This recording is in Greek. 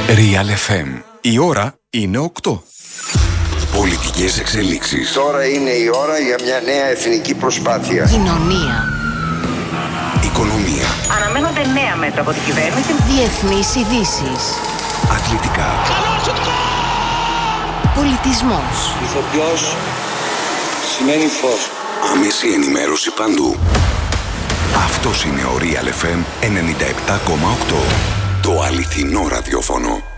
Real FM. Η ώρα είναι 8. Πολιτικές εξελίξεις. Τώρα είναι η ώρα για μια νέα εθνική προσπάθεια. Κοινωνία. Οικονομία. Αναμένονται νέα μέτρα από την κυβέρνηση. Διεθνείς ειδήσεις. Αθλητικά. Πολιτισμός. Ηθοποιός σημαίνει φως. Άμεση ενημέρωση παντού. Αυτός είναι ο Real FM 97,8. Το αληθινό ραδιόφωνο.